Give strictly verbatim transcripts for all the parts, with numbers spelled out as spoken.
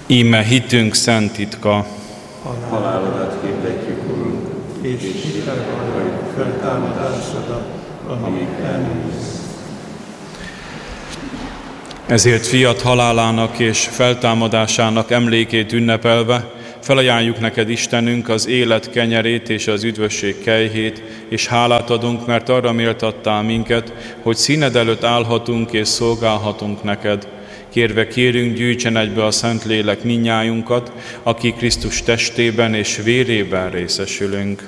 Íme hitünk szent titka. Halálodat hirdetjük, Urunk, és hittel valljuk feltámadásodat, amíg eljössz. Ezért fiat halálának és feltámadásának emlékét ünnepelve felajánljuk neked, Istenünk, az élet kenyerét és az üdvösség kejhét, és hálát adunk, mert arra méltattál minket, hogy színed előtt állhatunk és szolgálhatunk neked. Kérve kérünk, gyűjtsen egybe a Szentlélek mindnyájunkat, aki Krisztus testében és vérében részesülünk.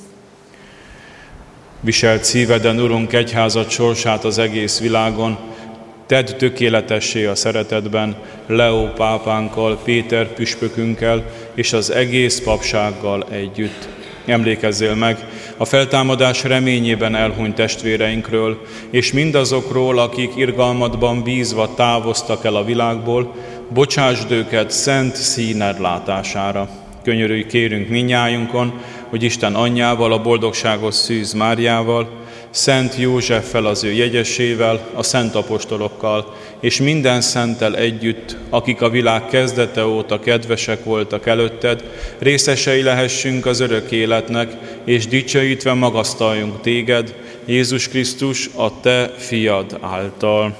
Viselt szíveden, Urunk, egyházad sorsát az egész világon, tedd tökéletessé a szeretetben Leó pápánkkal, Péter püspökünkkel és az egész papsággal együtt. Emlékezzél meg a feltámadás reményében elhunyt testvéreinkről, és mindazokról, akik irgalmadban bízva távoztak el a világból, bocsásd őket szent színed látására. Könyörülj kérünk mindnyájunkon, hogy Isten anyjával, a boldogságos Szűz Máriával, Szent Józseffel, az ő jegyesével, a szent apostolokkal, és minden szenttel együtt, akik a világ kezdete óta kedvesek voltak előtted, részesei lehessünk az örök életnek, és dicsőítve magasztaljunk téged, Jézus Krisztus, a te fiad által.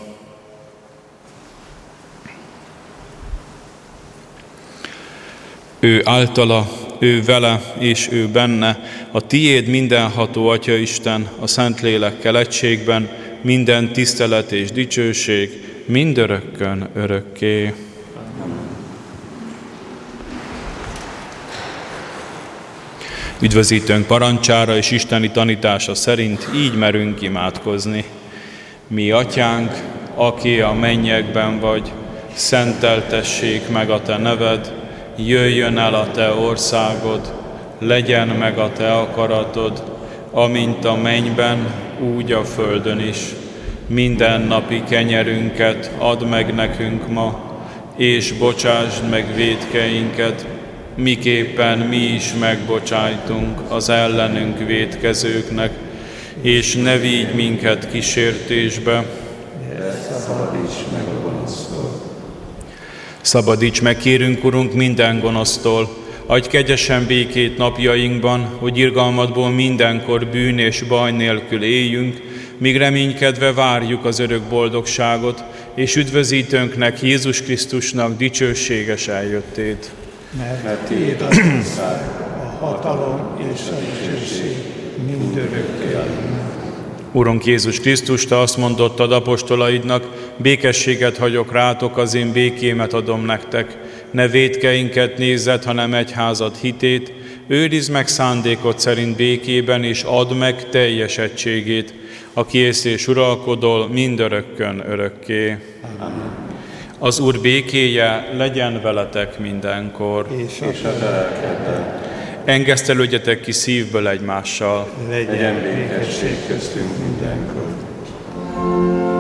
Ő általa, ő vele és ő benne, a tiéd mindenható Atya Isten, a Szentlélekkel egységben, minden tisztelet és dicsőség, mindörökkön örökké. Üdvözítőnk parancsára és isteni tanítása szerint így merünk imádkozni. Mi Atyánk, aki a mennyekben vagy, szenteltessék meg a te neved, jöjjön el a te országod, legyen meg a te akaratod, amint a mennyben, úgy a földön is. Minden napi kenyerünket add meg nekünk ma, és bocsásd meg vétkeinket, miképpen mi is megbocsájtunk az ellenünk vétkezőknek, és ne vigy minket kísértésbe, de szabadíts meg a gonosztól. Szabadíts meg, kérünk, Urunk, minden gonosztól, adj kegyesen békét napjainkban, hogy irgalmadból mindenkor bűn és baj nélkül éljünk, míg reménykedve várjuk az örök boldogságot, és üdvözítőnknek, Jézus Krisztusnak dicsőséges eljöttét. Mert tiéd az ország, a hatalom és a dicsőség mindörökké. Urunk Jézus Krisztus, te azt mondottad apostolaidnak, békességet hagyok rátok, az én békémet adom nektek. Ne vétkeinket nézzed, hanem egyházad hitét, őrizd meg szándékod szerint békében, és add meg teljes egységét, aki ész és uralkodol mindörökkön örökké. Amen. Az Úr békéje legyen veletek mindenkor. És a te lelkeddel. Engesztelődjetek ki szívből egymással. Legyen békesség köztünk mindenkor.